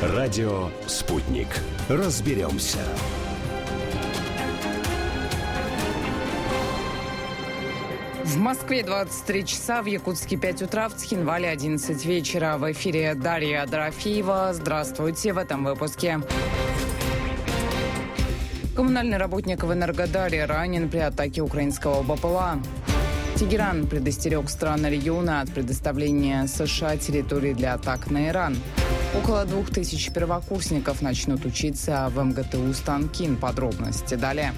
Радио «Спутник». Разберемся. В Москве 23 часа, в Якутске 5 утра, в Цхинвале 11 вечера. В эфире Дарья Дорофеева. Здравствуйте в этом выпуске. Коммунальный работник в Энергодаре ранен при атаке украинского БПЛА. Тегеран предостерег страны региона от предоставления США территории для атак на Иран. Около 2000 первокурсников начнут учиться в МГТУ Станкин. Подробности далее.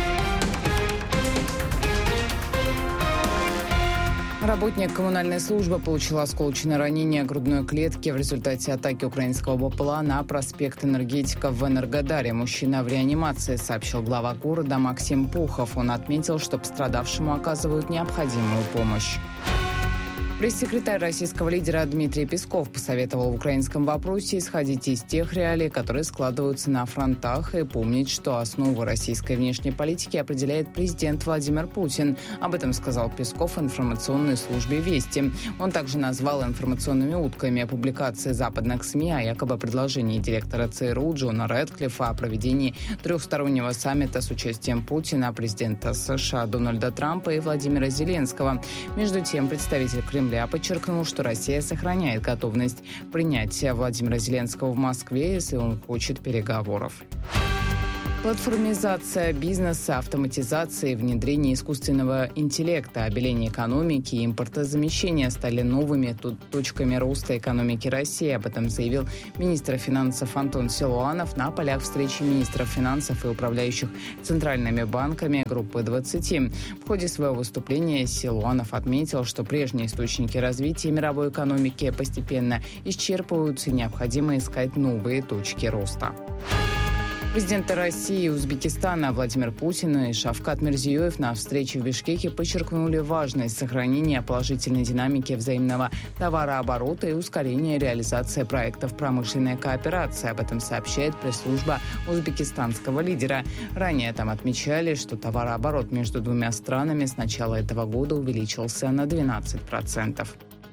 Работник коммунальной службы получил осколочное ранение грудной клетки в результате атаки украинского БПЛА на проспект Энергетиков в Энергодаре. Мужчина в реанимации, сообщил глава города Максим Пухов. Он отметил, что пострадавшему оказывают необходимую помощь. Пресс-секретарь российского лидера Дмитрий Песков посоветовал в украинском вопросе исходить из тех реалий, которые складываются на фронтах, и помнить, что основу российской внешней политики определяет президент Владимир Путин. Об этом сказал Песков информационной службе «Вести». Он также назвал информационными утками публикации западных СМИ о якобы предложении директора ЦРУ Джона Рэдклиффа о проведении трехстороннего саммита с участием Путина, президента США Дональда Трампа и Владимира Зеленского. Между тем, представитель Кремля подчеркнул, что Россия сохраняет готовность принять Владимира Зеленского в Москве, если он хочет переговоров. Платформизация бизнеса, автоматизация и внедрение искусственного интеллекта, обеление экономики и импортозамещение стали новыми точками роста экономики России. Об этом заявил министр финансов Антон Силуанов на полях встречи министров финансов и управляющих центральными банками группы 20. В ходе своего выступления Силуанов отметил, что прежние источники развития мировой экономики постепенно исчерпываются и необходимо искать новые точки роста. Президенты России и Узбекистана Владимир Путин и Шавкат Мирзиёев на встрече в Бишкеке подчеркнули важность сохранения положительной динамики взаимного товарооборота и ускорения реализации проектов промышленной кооперации. Об этом сообщает пресс-служба узбекистанского лидера. Ранее там отмечали, что товарооборот между двумя странами с начала этого года увеличился на 12%.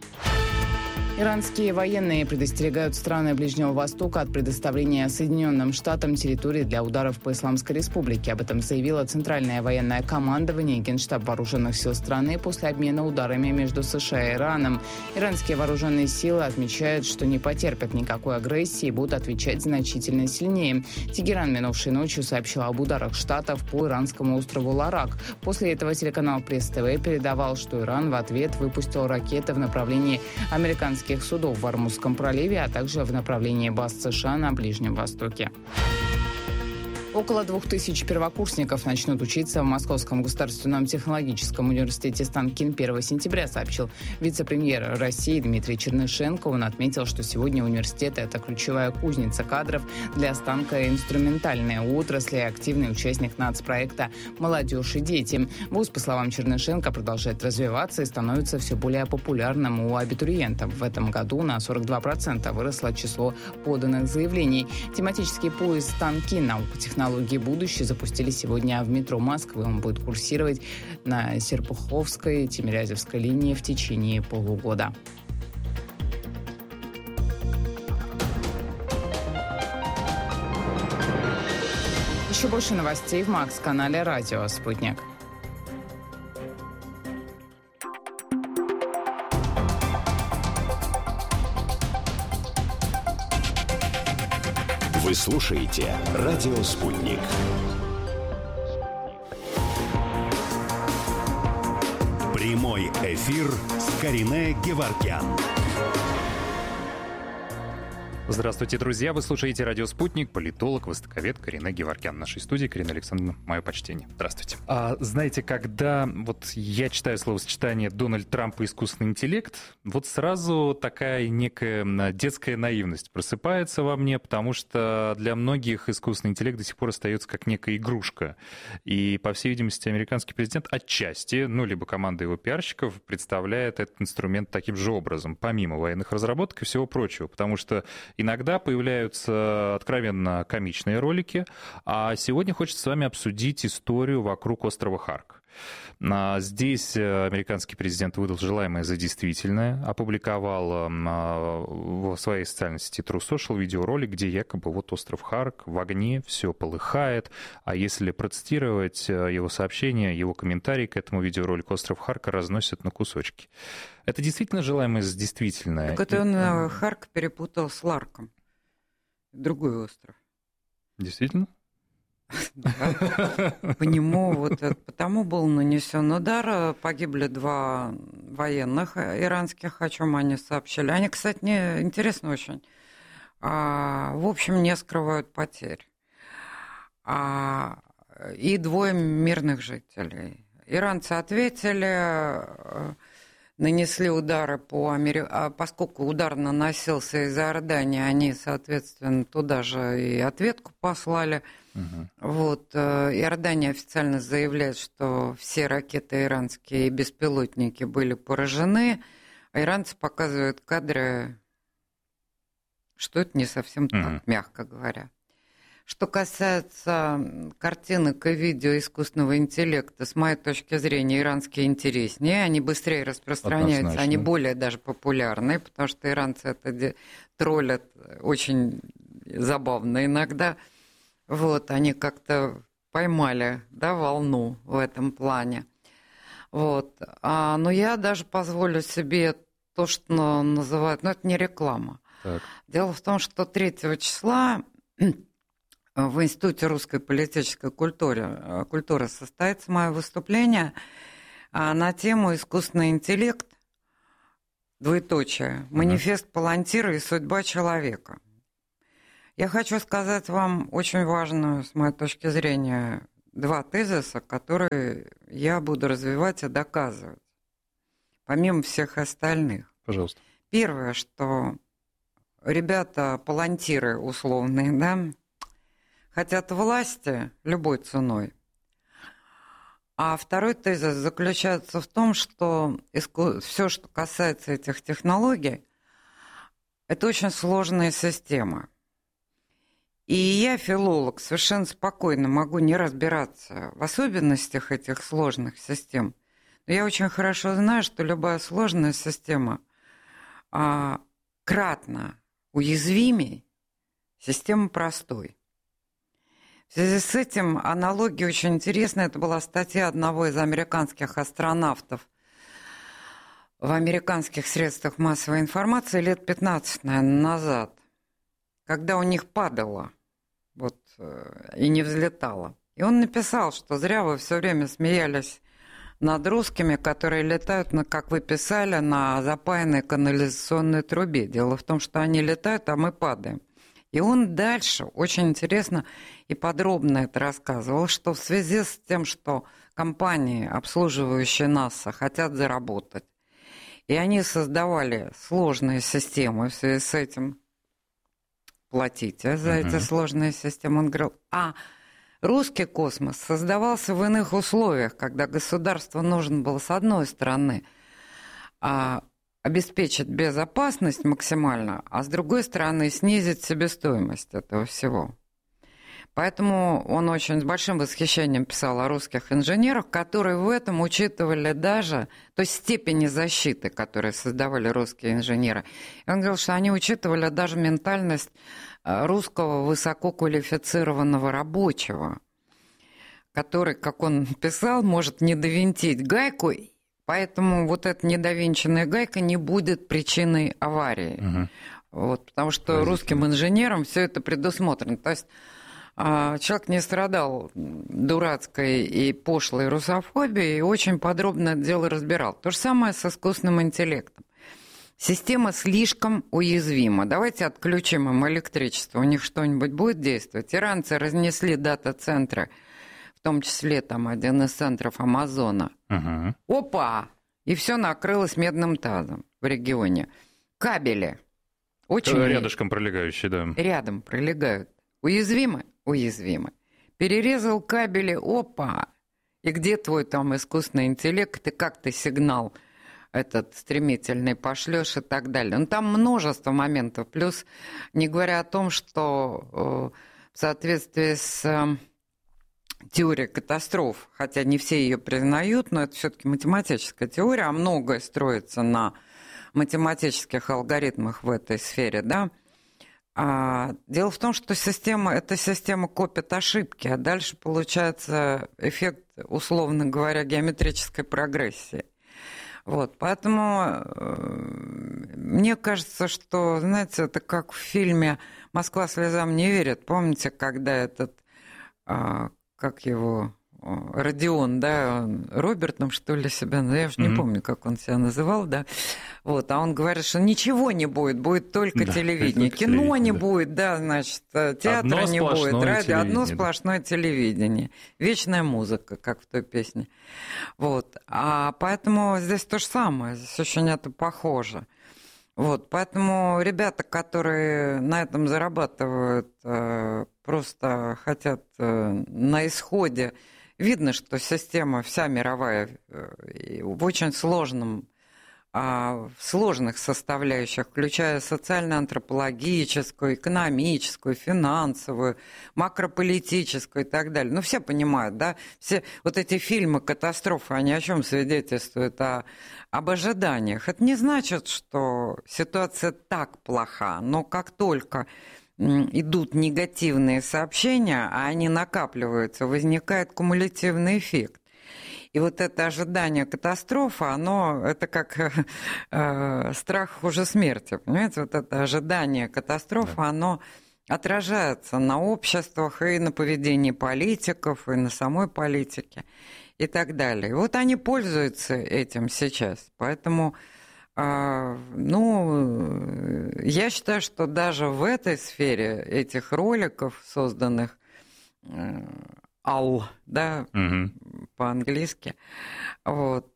Иранские военные предостерегают страны Ближнего Востока от предоставления Соединенным Штатам территории для ударов по Исламской Республике. Об этом заявило Центральное военное командование и Генштаб вооруженных сил страны после обмена ударами между США и Ираном. Иранские вооруженные силы отмечают, что не потерпят никакой агрессии и будут отвечать значительно сильнее. Тегеран минувшей ночью сообщил об ударах Штатов по иранскому острову Ларак. После этого телеканал Пресс-ТВ передавал, что Иран в ответ выпустил ракеты в направлении американских судов в Ормузском проливе, а также в направлении баз США на Ближнем Востоке. Около 2000 первокурсников начнут учиться в Московском государственном технологическом университете Станкин 1 сентября, сообщил вице-премьер России Дмитрий Чернышенко. Он отметил, что сегодня университет – это ключевая кузница кадров для станкоинструментальной отрасли и активный участник нацпроекта «Молодежь и дети». Вуз, по словам Чернышенко, продолжает развиваться и становится все более популярным у абитуриентов. В этом году на 42% выросло число поданных заявлений. Тематический поезд «Станкин. Наука, технологии будущее» запустили сегодня в метро Москвы. Он будет курсировать на Серпуховской, Тимирязевской линии в течение полугода. Еще больше новостей в Макс-канале «Радио Спутник». Вы слушаете «Радио Спутник». Прямой эфир с Каринэ Геворгян. Здравствуйте, друзья. Вы слушаете «Радио Спутник», политолог, востоковед Каринэ Геворгян. В нашей студии. Карина Александровна, мое почтение. Здравствуйте. Знаете, когда я читаю словосочетание «Дональд Трамп и искусственный интеллект», сразу такая некая детская наивность просыпается во мне, потому что для многих искусственный интеллект до сих пор остается как некая игрушка. И, по всей видимости, американский президент отчасти, либо команда его пиарщиков, представляет этот инструмент таким же образом, помимо военных разработок и всего прочего, потому что иногда появляются откровенно комичные ролики, а сегодня хочется с вами обсудить историю вокруг острова Харк. Здесь американский президент выдал желаемое за действительное, опубликовал в своей социальной сети True Social видеоролик, где якобы вот остров Харк в огне, все полыхает. А если процитировать его сообщение, его комментарий к этому видеоролику, остров Харка разносят на кусочки. Это действительно желаемое за действительное? Так это он Харк перепутал с Ларком. Другой остров. Действительно? По нему вот потому был нанесен удар. Погибли 2 военных иранских, о чем они сообщили. Они, кстати, интересно очень. В общем, не скрывают потерь. И 2 мирных жителей. Иранцы ответили, нанесли удары поскольку удар наносился из Иордании, они, соответственно, туда же и ответку послали. Вот. Иордания официально заявляет, что все ракеты иранские и беспилотники были поражены, а иранцы показывают кадры, что это не совсем так, мягко говоря. Что касается картинок и видео искусственного интеллекта, с моей точки зрения, иранские интереснее, они быстрее распространяются, однозначно. Они более даже популярны, потому что иранцы это троллят очень забавно иногда. Вот, они как-то поймали, да, волну в этом плане. Вот. Но я даже позволю себе то, что называют, это не реклама. Так. Дело в том, что 3 числа в Институте русской политической культуры состоится мое выступление на тему «Искусственный интеллект. Манифест Паллантира и судьба человека». Я хочу сказать вам очень важную, с моей точки зрения, 2 тезиса, которые я буду развивать и доказывать, помимо всех остальных. Пожалуйста. Первое, что ребята, паллантиры условные, да, хотят власти любой ценой. А второй тезис заключается в том, что все, что касается этих технологий, это очень сложная система. И я, филолог, совершенно спокойно могу не разбираться в особенностях этих сложных систем. Но я очень хорошо знаю, что любая сложная система кратно уязвимей системы простой. В связи с этим аналогия очень интересная. Это была статья одного из американских астронавтов в американских средствах массовой информации лет 15, наверное, назад, когда у них падало и не взлетало. И он написал, что зря вы все время смеялись над русскими, которые летают, как вы писали, на запаянной канализационной трубе. Дело в том, что они летают, а мы падаем. И он дальше очень интересно и подробно это рассказывал, что в связи с тем, что компании, обслуживающие НАСА, хотят заработать, и они создавали сложные системы в связи с этим, платите за эти сложные системы. Он говорил, русский космос создавался в иных условиях, когда государству нужно было, с одной стороны, обеспечить безопасность максимально, а с другой стороны, снизить себестоимость этого всего. Поэтому он очень с большим восхищением писал о русских инженерах, которые в этом учитывали даже, то есть степени защиты, которые создавали русские инженеры. И он говорил, что они учитывали даже ментальность русского высококвалифицированного рабочего, который, как он писал, может не довинтить гайку, поэтому вот эта недовинченная гайка не будет причиной аварии. Вот, потому что русским инженерам все это предусмотрено. То есть человек не страдал дурацкой и пошлой русофобией и очень подробно это дело разбирал. То же самое с искусственным интеллектом. Система слишком уязвима. Давайте отключим им электричество. У них что-нибудь будет действовать? Иранцы разнесли дата-центры, в том числе там один из центров Амазона. Опа! И все накрылось медным тазом в регионе. Кабели. Очень рядышком пролегающие, да. Рядом пролегают. Уязвимы? Уязвимы. Перерезал кабели, опа! И где твой там искусственный интеллект, и как ты сигнал этот стремительный пошлёшь и так далее. Ну, там множество моментов. Плюс, не говоря о том, что в соответствии с теория катастроф, хотя не все ее признают, но это все-таки математическая теория, а многое строится на математических алгоритмах в этой сфере, да. Дело в том, что эта система копит ошибки, а дальше получается эффект, условно говоря, геометрической прогрессии. Вот, поэтому мне кажется, что, знаете, это как в фильме «Москва слезам не верит». Помните, когда этот, как его, Родион, да, Робертом, что ли, себя, я уж не помню, как он себя называл, да, вот, а он говорит, что ничего не будет, будет только телевидение, кино не будет, да, значит, театра не будет, радио, одно сплошное телевидение, вечная музыка, как в той песне, вот, поэтому здесь то же самое, здесь очень это похоже. Вот, поэтому ребята, которые на этом зарабатывают, просто хотят на исходе. Видно, что система вся мировая в очень в сложных составляющих, включая социально-антропологическую, экономическую, финансовую, макрополитическую и так далее. Ну, все понимают, да? Все вот эти фильмы «Катастрофы», они о чем свидетельствуют? Об ожиданиях. Это не значит, что ситуация так плоха, но как только идут негативные сообщения, а они накапливаются, возникает кумулятивный эффект. И вот это ожидание катастрофы, это как страх хуже смерти, понимаете? Вот это ожидание катастрофы, оно отражается на обществах и на поведении политиков, и на самой политике, и так далее. И вот они пользуются этим сейчас. Поэтому, я считаю, что даже в этой сфере этих роликов, созданных да, по-английски, вот,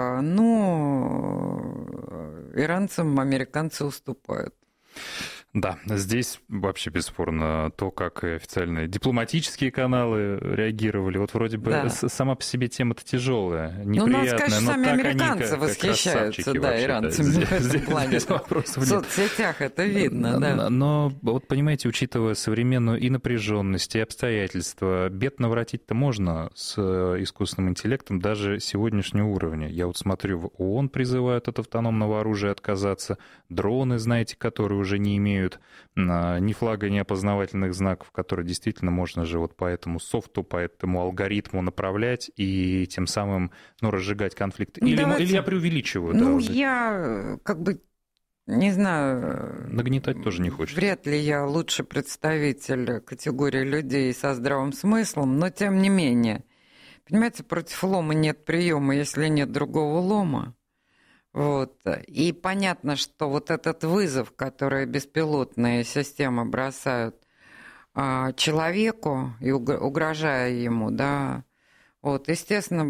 иранцам американцы уступают. Да, здесь вообще бесспорно то, как официальные дипломатические каналы реагировали. Вот вроде бы сама по себе тема-то тяжелая, неприятная. Надо сказать, что сами американцы восхищаются, иранцами в этом плане. В соцсетях это видно, да. Но вот понимаете, учитывая современную и напряженность, и обстоятельства, бед наворотить-то можно с искусственным интеллектом даже сегодняшнего уровня. Я вот смотрю, в ООН призывают от автономного оружия отказаться, дроны, знаете, которые уже не имеют ни флага, ни опознавательных знаков, которые действительно можно же вот по этому софту, по этому алгоритму направлять и тем самым разжигать конфликт. Или я преувеличиваю? Я не знаю... Нагнетать тоже не хочется. Вряд ли я лучший представитель категории людей со здравым смыслом, но тем не менее. Понимаете, против лома нет приема, если нет другого лома. Вот. И понятно, что вот этот вызов, который беспилотные системы бросают человеку и угрожая ему, да, вот, естественно,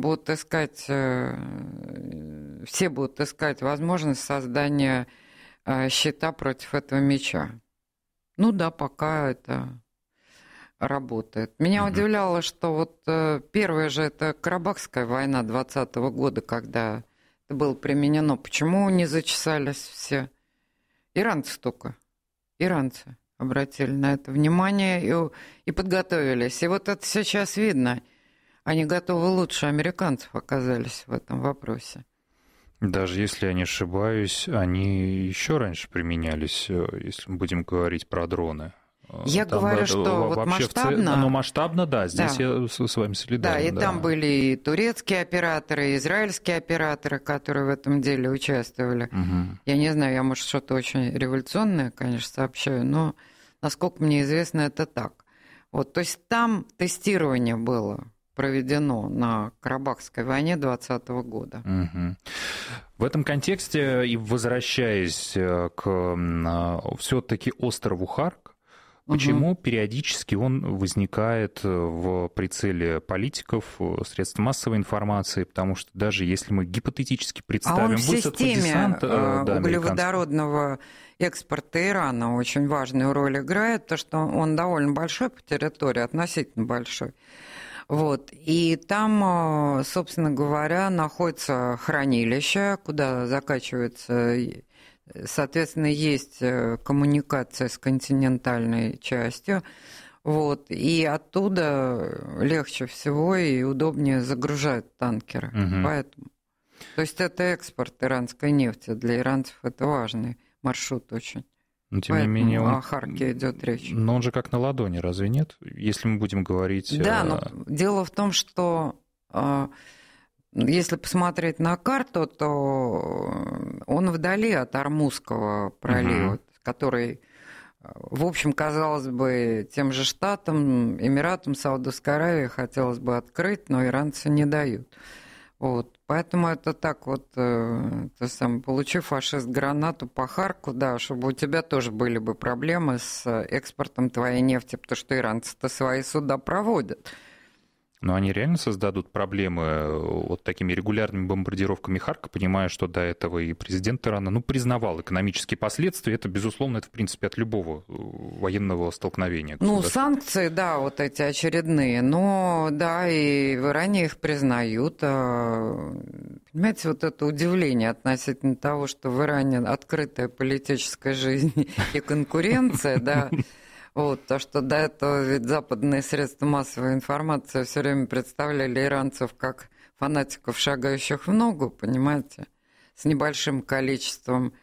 все будут искать возможность создания щита против этого меча. Пока это работает. Меня удивляло, что вот первая же это Карабахская война 2020 года, когда было применено. Почему не зачесались все? Иранцы только. Иранцы обратили на это внимание и подготовились. И вот это сейчас видно. Они готовы лучше американцев оказались в этом вопросе. Даже если я не ошибаюсь, они еще раньше применялись, если мы будем говорить про дроны. Я говорю, что вот масштабно... Масштабно, да, здесь я с вами солидарен. Да, и там были и турецкие операторы, и израильские операторы, которые в этом деле участвовали. Я не знаю, я, может, что-то очень революционное, конечно, сообщаю, но, насколько мне известно, это так. Вот, то есть там тестирование было проведено на Карабахской войне 2020 года. В этом контексте, и возвращаясь к все-таки острову Харк, почему периодически он возникает в прицеле политиков, средств массовой информации? Потому что даже если мы гипотетически представим высадку десанта... углеводородного экспорта Ирана очень важную роль играет, то, что он довольно большой по территории, относительно большой. Вот. И там, собственно говоря, находится хранилище, куда закачивается... Соответственно, есть коммуникация с континентальной частью. Вот, и оттуда легче всего и удобнее загружают танкеры. Поэтому. То есть это экспорт иранской нефти. Для иранцев это важный маршрут очень. Но, тем Поэтому не менее, о Харке идет речь. Но он же как на ладони, разве нет? Если мы будем говорить... Да, но дело в том, что если посмотреть на карту, то он вдали от Ормузского пролива, который... В общем, казалось бы, тем же Штатам, Эмиратам, Саудовской Аравии хотелось бы открыть, но иранцы не дают. Вот. Поэтому это так вот, получи, фашист, гранату по Харку, да, чтобы у тебя тоже были бы проблемы с экспортом твоей нефти, потому что иранцы-то свои суда проводят. Но они реально создадут проблемы вот такими регулярными бомбардировками Харка, понимая, что до этого и президент Ирана признавал экономические последствия. Это, безусловно, это, в принципе, от любого военного столкновения. Санкции, да, вот эти очередные. Но, да, и в Иране их признают. Понимаете, вот это удивление относительно того, что в Иране открытая политическая жизнь и конкуренция, да. Вот, то, что до этого ведь западные средства массовой информации все время представляли иранцев как фанатиков, шагающих в ногу, понимаете, с небольшим количеством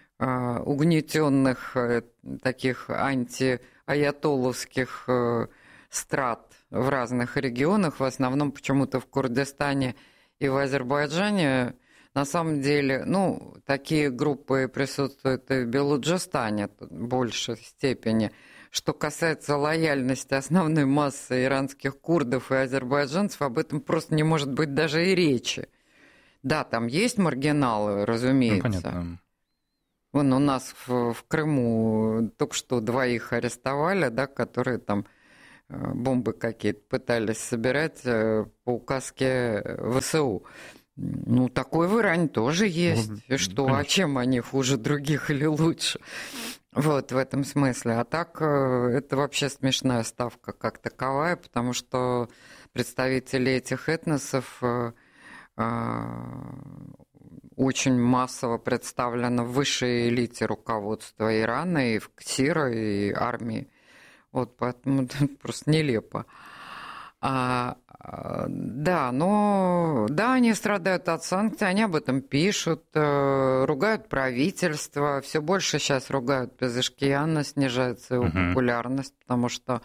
угнетенных таких антиаятолловских страт в разных регионах, в основном почему-то в Курдистане и в Азербайджане. На самом деле, такие группы присутствуют и в Белуджистане в большей степени. Что касается лояльности основной массы иранских курдов и азербайджанцев, об этом просто не может быть даже и речи. Да, там есть маргиналы, разумеется. Понятно. Вон у нас в Крыму только что 2 арестовали, да, которые там бомбы какие-то пытались собирать по указке ВСУ. Такое в Иране тоже есть. И что, конечно. А чем они хуже других или лучше? Вот, в этом смысле. А так, это вообще смешная ставка как таковая, потому что представители этих этносов очень массово представлены в высшей элите руководства Ирана, и в КСИРа, и армии. Вот, поэтому это просто нелепо. Да, они страдают от санкций, они об этом пишут, ругают правительство, все больше сейчас ругают Пезешкияна, снижается его популярность, потому что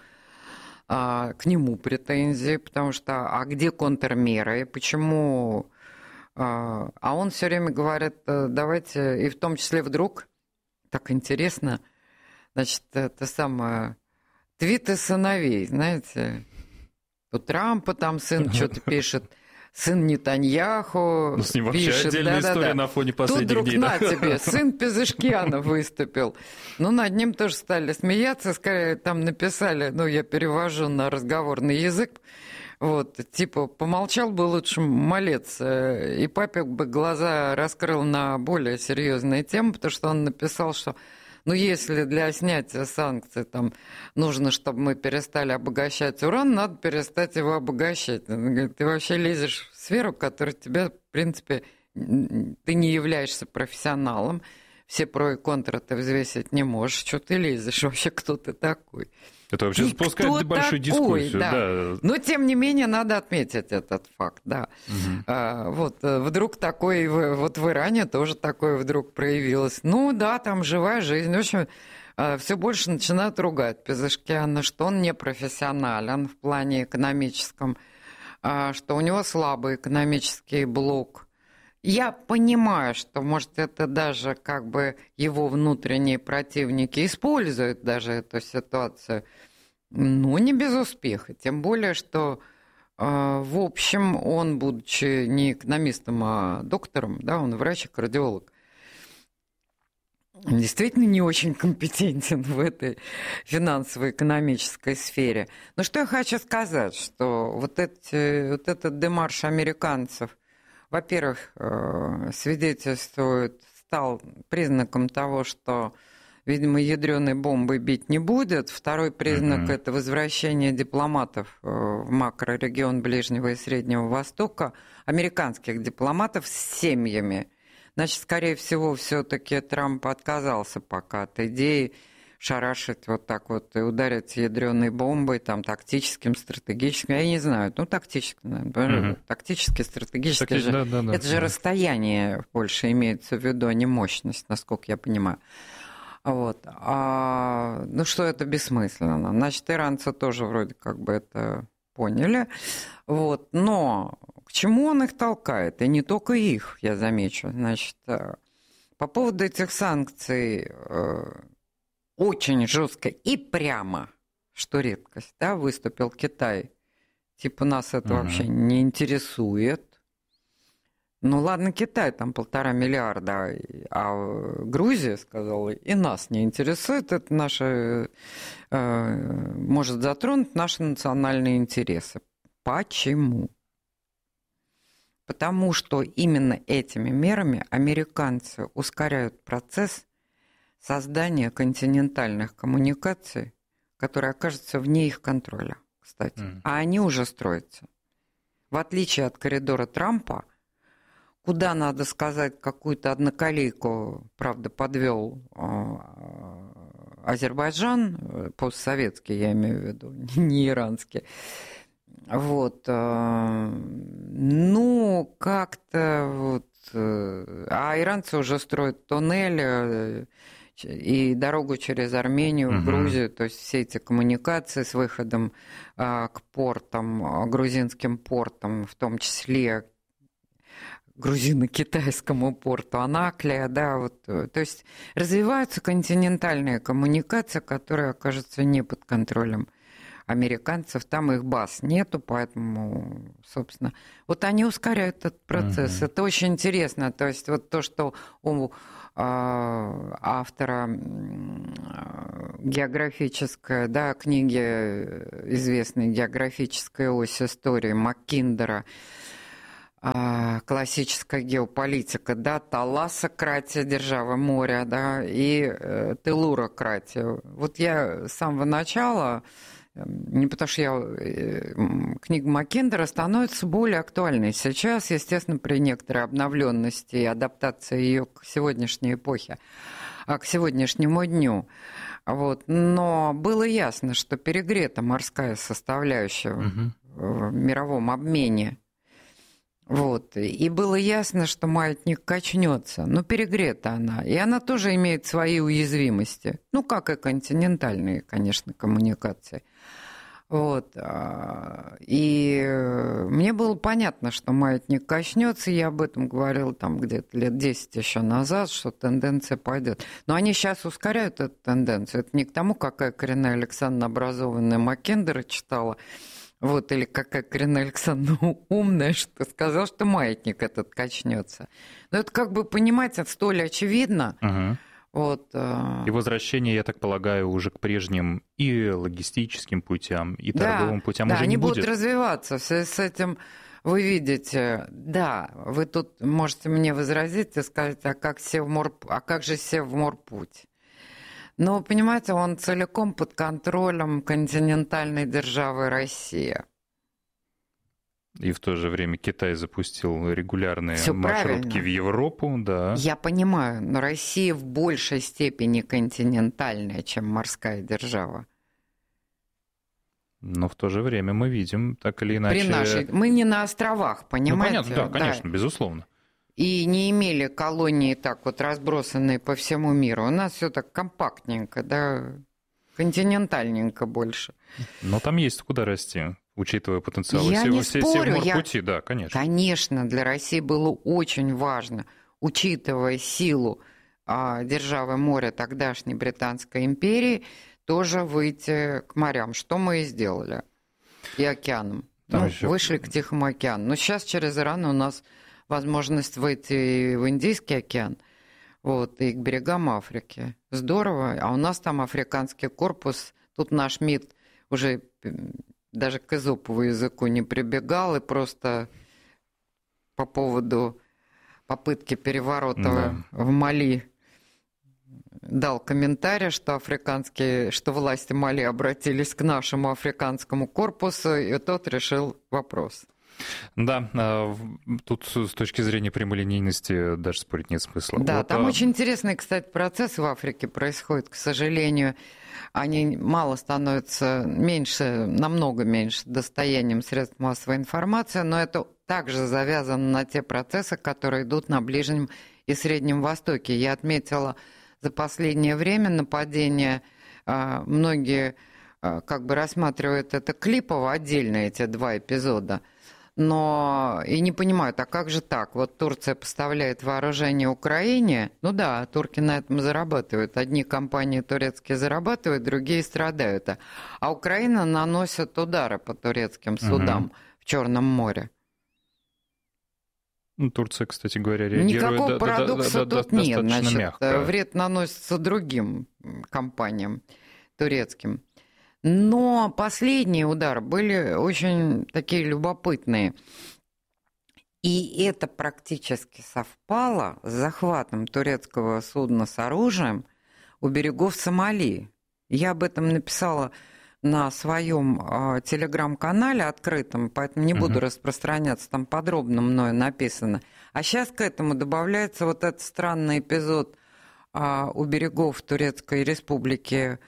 к нему претензии, потому что а где контрмеры, почему? А он все время говорит, давайте, и в том числе вдруг, так интересно, значит, это самое, твиты сыновей, знаете. У Трампа там сын что-то пишет, сын Нетаньяху с ним вообще пишет. Отдельная история на фоне последних дней. Тут вдруг на тебе, сын Пезешкияна выступил. Над ним тоже стали смеяться, скорее там написали, я перевожу на разговорный язык, вот, типа, помолчал бы лучше малец, и папе бы глаза раскрыл на более серьезные темы, потому что он написал, что если для снятия санкций там нужно, чтобы мы перестали обогащать уран, надо перестать его обогащать. Он говорит, ты вообще лезешь в сферу, которая тебе, в принципе, ты не являешься профессионалом, все про и контра ты взвесить не можешь, что ты лезешь, вообще кто ты такой? Это вообще запускает большую дискуссию. Да. Но, тем не менее, надо отметить этот факт, да. Вот вдруг такой, вот в Иране тоже такое вдруг проявилось. Там живая жизнь. В общем, все больше начинают ругать Пезешкияна, что он не профессионален в плане экономическом, что у него слабый экономический блок. Я понимаю, что, может, это даже как бы его внутренние противники используют даже эту ситуацию, но не без успеха. Тем более, что, в общем, он, будучи не экономистом, а доктором, да, он врач и кардиолог, действительно не очень компетентен в этой финансово-экономической сфере. Но что я хочу сказать, что вот этот демарш американцев, во-первых, стал признаком того, что, видимо, ядреной бомбой бить не будет. Второй признак – это возвращение дипломатов в макрорегион Ближнего и Среднего Востока, американских дипломатов с семьями. Значит, скорее всего, все-таки Трамп отказался пока от идеи, шарашить вот так вот и ударить ядреной бомбой, там, тактическим, стратегическим, я не знаю, тактически, наверное, тактически, стратегически же, это же расстояние больше имеется в виду, а не мощность, насколько я понимаю. Вот. Что это бессмысленно. Значит, иранцы тоже вроде как бы это поняли. Вот. Но к чему он их толкает? И не только их, я замечу. Значит, по поводу этих санкций очень жестко и прямо, что редкость, да, выступил Китай. Типа нас это вообще не интересует. Ну ладно, Китай, там 1,5 миллиарда, а Грузия сказала, и нас не интересует, это наше, может затронуть наши национальные интересы. Почему? Потому что именно этими мерами американцы ускоряют процесс создания континентальных коммуникаций, которые окажутся вне их контроля, кстати. А они уже строятся. В отличие от коридора Трампа, куда, надо сказать, какую-то одноколейку, правда, подвел Азербайджан, постсоветский, я имею в виду, не иранский. Вот. Ну, как-то вот... А иранцы уже строят туннель и дорогу через Армению в Грузию, то есть все эти коммуникации с выходом к портам, грузинским портам, в том числе грузино-китайскому порту Анаклия, да, вот, то есть развиваются континентальные коммуникации, которые окажутся не под контролем американцев, там их баз нету, поэтому, собственно, вот они ускоряют этот процесс. Это очень интересно, то есть вот то, что у автора географической, да, книги известной «Географическая ось истории» Маккиндера, классическая геополитика, да, талассократия, держава моря, да, и телурократия. Вот я с самого начала, не потому что книга Маккиндера становится более актуальной сейчас, естественно, при некоторой обновленности и адаптации ее к сегодняшней эпохе, к сегодняшнему дню. Вот. Но было ясно, что перегрета морская составляющая в мировом обмене. Вот. И было ясно, что маятник качнется. Но перегрета она. И она тоже имеет свои уязвимости. Ну, как и континентальные, конечно, коммуникации. Вот. И мне было понятно, что маятник качнется. Я об этом говорила там где-то лет 10 еще назад, что тенденция пойдет. Но они сейчас ускоряют эту тенденцию. Это не к тому, какая Карина Александровна образованная Маккиндера читала, вот, или какая Карина Александровна умная, что сказала, что маятник этот качнется. Но это, как бы, понимаете, столь очевидно. Вот. И возвращение, я так полагаю, уже к прежним и логистическим путям, и торговым путям уже не будет. Да, они будут развиваться. В связи с этим вы видите, да, вы тут можете мне возразить и сказать, а как же Севморпуть? Но, понимаете, он целиком под контролем континентальной державы Россия. И в то же время Китай запустил регулярные Всё маршрутки правильно. в Европу, да. Я понимаю, но Россия в большей степени континентальная, чем морская держава. Но в то же время мы видим, так или иначе... Мы не на островах, понимаете? Ну, понятно, да, конечно, безусловно. И не имели колонии так вот разбросанные по всему миру. У нас все так компактненько, да, континентальненько больше. Но там есть куда расти, учитывая потенциал Севморпути, да, конечно. Конечно, для России было очень важно, учитывая силу державы моря тогдашней Британской империи, тоже выйти к морям, что мы и сделали, и океанам. Вышли к Тихому океану. Но сейчас через Иран у нас возможность выйти в Индийский океан, вот, и к берегам Африки. Здорово. А у нас там африканский корпус. Тут наш МИД уже даже к эзопову языку не прибегал, и просто по поводу попытки переворота в Мали дал комментарий, что власти Мали обратились к нашему африканскому корпусу, и тот решил вопрос. Да, тут с точки зрения прямолинейности даже спорить нет смысла. Да, вот, там очень интересный, кстати, процесс в Африке происходит, к сожалению. Они мало становятся меньше, намного меньше достоянием средств массовой информации, но это также завязано на те процессы, которые идут на Ближнем и Среднем Востоке. Я отметила за последнее время нападения, многие как бы рассматривают это клипово отдельно, эти два эпизода, но и не понимают, а как же так? Вот Турция поставляет вооружение Украине, ну да, турки на этом зарабатывают. Одни компании турецкие зарабатывают, другие страдают. А Украина наносит удары по турецким судам в Черном море. Турция, кстати говоря, реагирует Никакого парадокса тут нет. Значит, мягко. вред наносится другим компаниям турецким. Но последние удары были очень такие любопытные. И это практически совпало с захватом турецкого судна с оружием у берегов Сомали. Я об этом написала на своем телеграм-канале открытом, поэтому не буду распространяться, там подробно мною написано. А сейчас к этому добавляется вот этот странный эпизод у берегов Турецкой Республики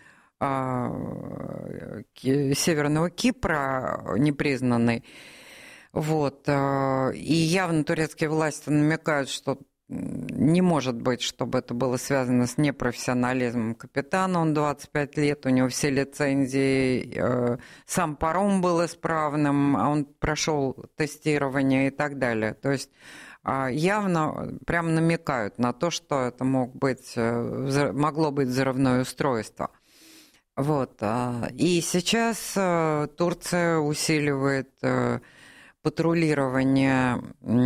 Северного Кипра, непризнанный. Вот. И явно турецкие власти намекают, что не может быть, чтобы это было связано с непрофессионализмом капитана. Он 25 лет, у него все лицензии, сам паром был исправным, а он прошел тестирование и так далее. То есть явно прям намекают на то, что это могло быть взрывное устройство. Вот. И сейчас Турция усиливает патрулирование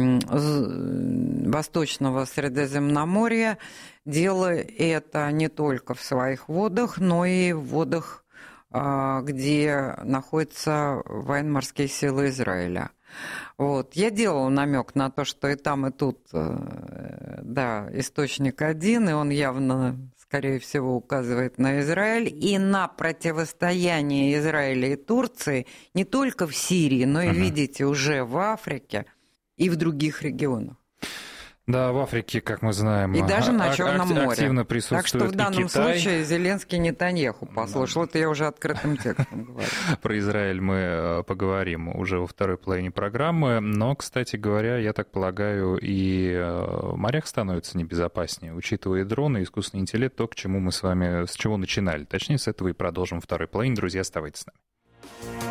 Восточного Средиземноморья, делая это не только в своих водах, но и в водах, где находятся военно-морские силы Израиля. Вот. Я делала намек на то, что и там, и тут, да, источник один, и он явно, скорее всего, указывает на Израиль и на противостояние Израиля и Турции не только в Сирии, но и, видите, уже в Африке и в других регионах. Да, в Африке, как мы знаем, и даже на Черном море. Активно присутствует так что в данном случае Зеленский Нетаньяху послушал. Это я уже открытым текстом говорю. Про Израиль мы поговорим уже во второй половине программы. Но, кстати говоря, я так полагаю, и в морях становится небезопаснее, учитывая дроны, искусственный интеллект, то, к чему мы с вами, с чего начинали. Точнее, с этого и продолжим во второй половине. Друзья, оставайтесь с нами.